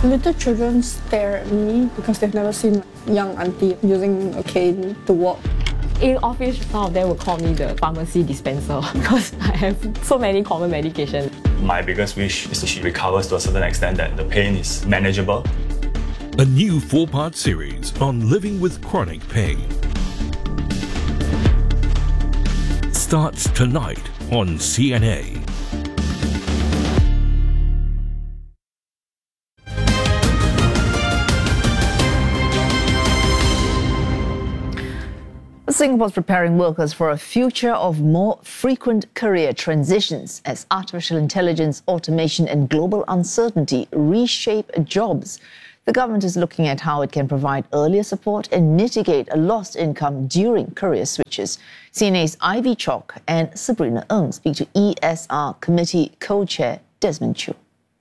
Little children stare at me because they've never seen a young auntie using a cane to walk. In office, some of them will call me the pharmacy dispenser because I have so many common medications. My biggest wish is that she recovers to a certain extent that the pain is manageable. A new 4-part series on living with chronic pain. Starts tonight on CNA. Singapore's preparing workers for a future of more frequent career transitions as artificial intelligence, automation and global uncertainty reshape jobs. The government is looking at how it can provide earlier support and mitigate a lost income during career switches. CNA's Ivy Chalk and Sabrina Ng speak to ESR Committee Co-Chair Desmond Chew.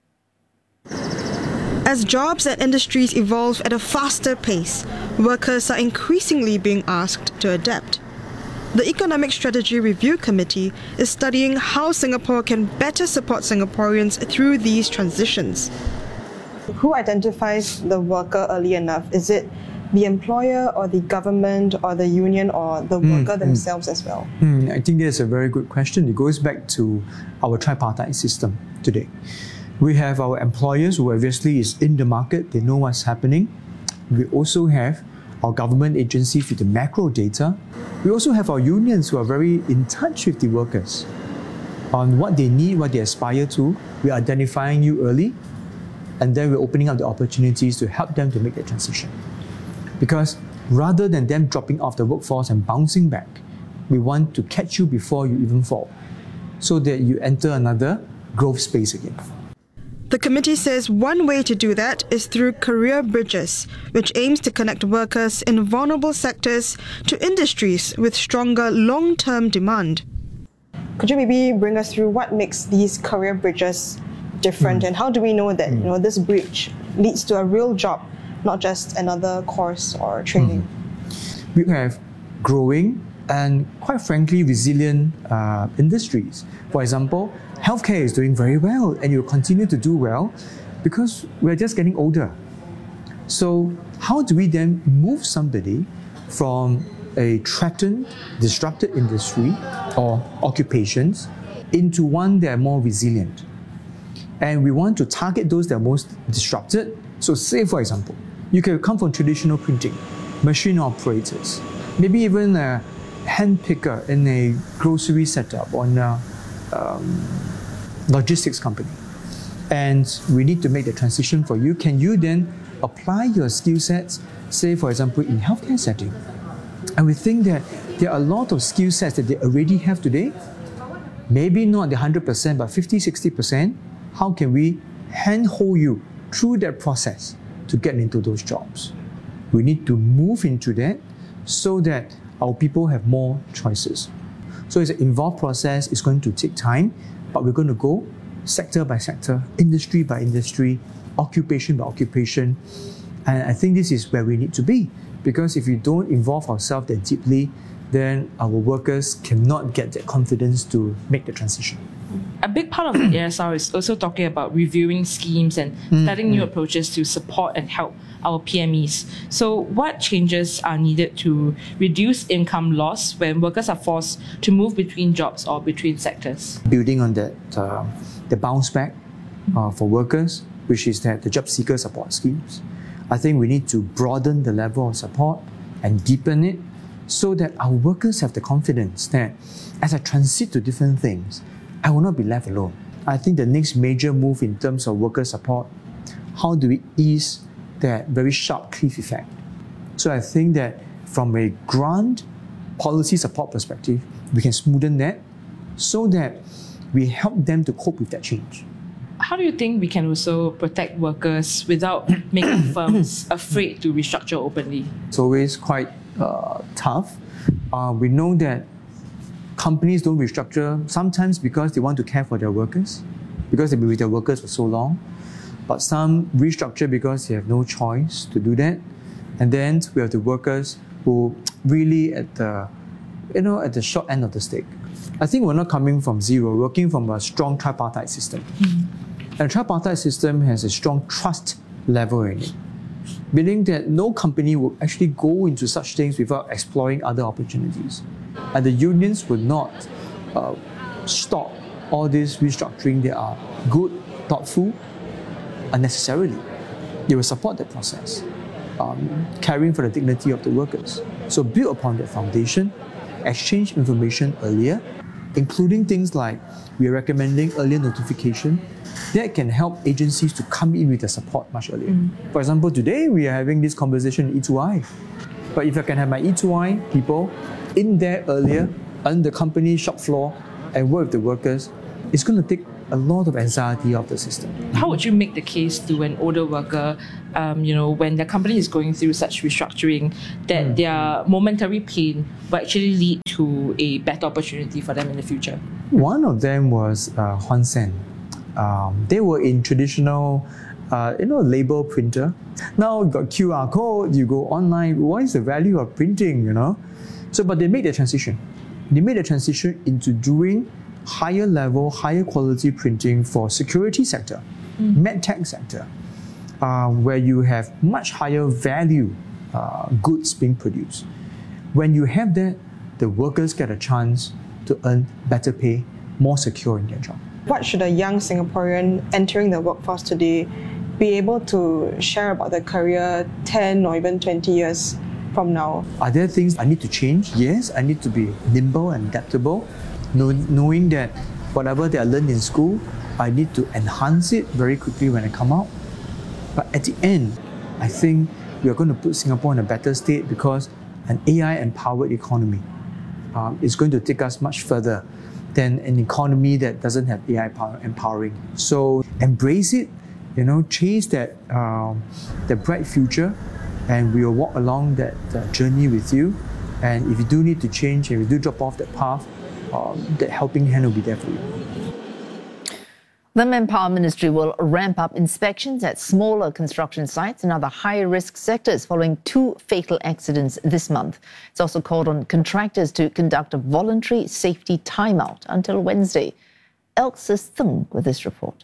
As jobs and industries evolve at a faster pace, workers are increasingly being asked to adapt. The Economic Strategy Review Committee is studying how Singapore can better support Singaporeans through these transitions. Who identifies the worker early enough? Is it the employer or the government or the union or the worker themselves as well? I think that's a very good question. It goes back to our tripartite system today. We have our employers who obviously is in the market, they know what's happening. We also have our government agencies with the macro data. We also have our unions who are very in touch with the workers on what they need, what they aspire to. We're identifying you early, and then we're opening up the opportunities to help them to make that transition. Because rather than them dropping off the workforce and bouncing back, we want to catch you before you even fall, so that you enter another growth space again. The committee says one way to do that is through Career Bridges, which aims to connect workers in vulnerable sectors to industries with stronger long-term demand. Could you maybe bring us through what makes these career bridges different and how do we know that this bridge leads to a real job, not just another course or training? We have growing and quite frankly resilient industries. For example, healthcare is doing very well and will continue to do well because we're just getting older. So how do we then move somebody from a threatened, disrupted industry or occupations into one that are more resilient? And we want to target those that are most disrupted. So say, for example, you can come from traditional printing, machine operators, maybe even a hand picker in a grocery setup or in a logistics company. And we need to make the transition for you. Can you then apply your skill sets, say, for example, in healthcare setting? And we think that there are a lot of skill sets that they already have today, maybe not the 100%, but 50, 60%. How can we handhold you through that process to get into those jobs? We need to move into that so that our people have more choices. So it's an involved process, it's going to take time, but we're going to go sector by sector, industry by industry, occupation by occupation. And I think this is where we need to be, because if we don't involve ourselves that deeply, then our workers cannot get that confidence to make the transition. A big part of the ESR is also talking about reviewing schemes and studying new approaches to support and help our PMEs. So what changes are needed to reduce income loss when workers are forced to move between jobs or between sectors? Building on that, the bounce back for workers, which is that the job seeker support schemes. I think we need to broaden the level of support and deepen it so that our workers have the confidence that as I transit to different things, I will not be left alone. I think the next major move in terms of worker support, how do we ease that very sharp cliff effect? So I think that from a grant policy support perspective, we can smoothen that so that we help them to cope with that change. How do you think we can also protect workers without making firms afraid to restructure openly? It's always quite tough. We know that companies don't restructure sometimes because they want to care for their workers, because they've been with their workers for so long. But some restructure because they have no choice to do that. And then we have the workers who really at the short end of the stick. I think we're not coming from zero, we're working from a strong tripartite system. And a tripartite system has a strong trust level in it, meaning that no company will actually go into such things without exploring other opportunities. And the unions will not stop all this restructuring that are good, thoughtful, unnecessarily. They will support that process, caring for the dignity of the workers. So build upon that foundation, exchange information earlier, including things like we are recommending earlier notification that can help agencies to come in with the support much earlier. For example, today we are having this conversation in E2I. But if I can have my E2I people in there earlier on the company shop floor and work with the workers, it's going to take a lot of anxiety of the system. How would you make the case to an older worker, when their company is going through such restructuring, that their momentary pain will actually lead to a better opportunity for them in the future? One of them was Huan Sen. They were in traditional, label printer. Now you got QR code, you go online. What is the value of printing, So, but they made the transition. They made the transition into doing higher level, higher quality printing for security sector, medtech sector, where you have much higher value goods being produced. When you have that, the workers get a chance to earn better pay, more secure in their job. What should a young Singaporean entering the workforce today be able to share about their career 10 or even 20 years from now? Are there things I need to change? Yes, I need to be nimble and adaptable, knowing that whatever that I learned in school, I need to enhance it very quickly when I come out. But at the end, I think we are going to put Singapore in a better state because an AI-empowered economy is going to take us much further than an economy that doesn't have AI empowering. So embrace it, chase that bright future, and we will walk along that journey with you. And if you do need to change, and if you do drop off that path, that helping hand will be there for you. The Manpower Ministry will ramp up inspections at smaller construction sites and other high-risk sectors following 2 fatal accidents this month. It's also called on contractors to conduct a voluntary safety timeout until Wednesday. Elxis Thung with this report.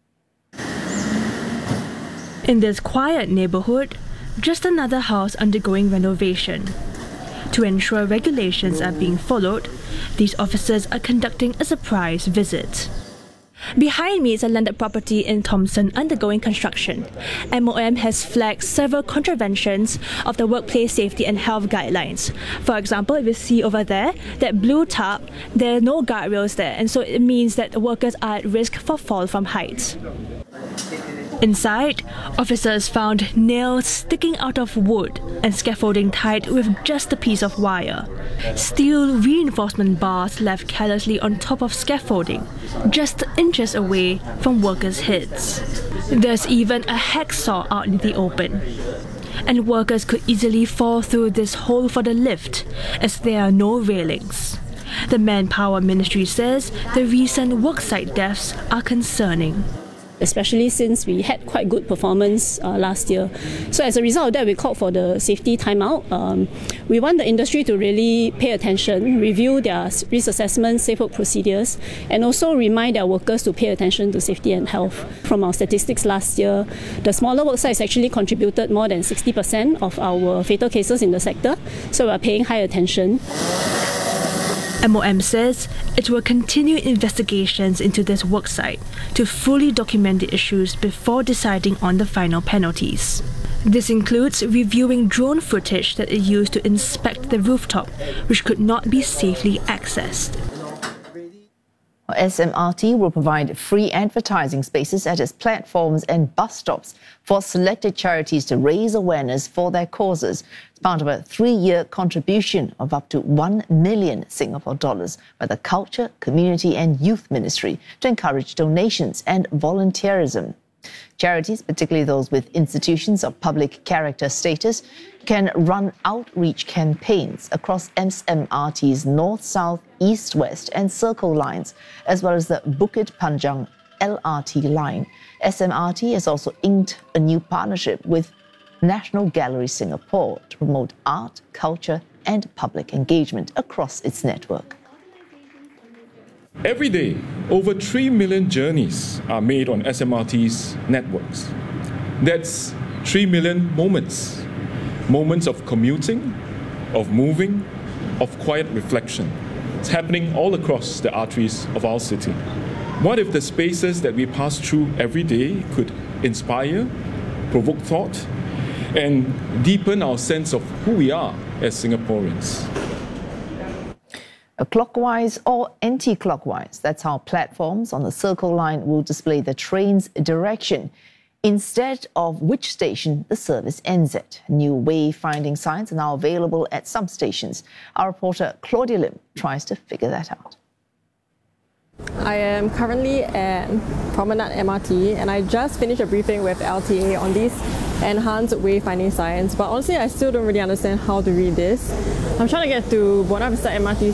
In this quiet neighbourhood, just another house undergoing renovation. To ensure regulations are being followed, these officers are conducting a surprise visit. Behind me is a landed property in Thomson undergoing construction. MOM has flagged several contraventions of the workplace safety and health guidelines. For example, if you see over there, that blue tub, there are no guardrails there, and so it means that the workers are at risk for fall from heights. Inside, officers found nails sticking out of wood and scaffolding tied with just a piece of wire. Steel reinforcement bars left carelessly on top of scaffolding, just inches away from workers' heads. There's even a hacksaw out in the open. And workers could easily fall through this hole for the lift, as there are no railings. The Manpower Ministry says the recent worksite deaths are concerning, especially since we had quite good performance last year. So as a result of that, we called for the safety timeout. We want the industry to really pay attention, review their risk assessment, safe work procedures, and also remind their workers to pay attention to safety and health. From our statistics last year, the smaller work sites actually contributed more than 60% of our fatal cases in the sector, so we are paying high attention. MOM says it will continue investigations into this worksite to fully document the issues before deciding on the final penalties. This includes reviewing drone footage that is used to inspect the rooftop, which could not be safely accessed. SMRT will provide free advertising spaces at its platforms and bus stops for selected charities to raise awareness for their causes. It's part of a 3-year contribution of up to 1 million Singapore dollars by the Culture, Community and Youth Ministry to encourage donations and volunteerism. Charities, particularly those with institutions of public character status, can run outreach campaigns across SMRT's North, South, East, West and Circle lines, as well as the Bukit Panjang LRT line. SMRT has also inked a new partnership with National Gallery Singapore to promote art, culture and public engagement across its network. Every day, over 3 million journeys are made on SMRT's networks. That's 3 million moments. Moments of commuting, of moving, of quiet reflection. It's happening all across the arteries of our city. What if the spaces that we pass through every day could inspire, provoke thought, and deepen our sense of who we are as Singaporeans? Clockwise or anti-clockwise, that's how platforms on the Circle Line will display the train's direction instead of which station the service ends at. New wayfinding signs are now available at some stations. Our reporter Claudia Lim tries to figure that out. I am currently at Promenade MRT and I just finished a briefing with LTA on these enhanced wayfinding signs, but honestly I still don't really understand how to read this. I'm trying to get to Buona Vista MRT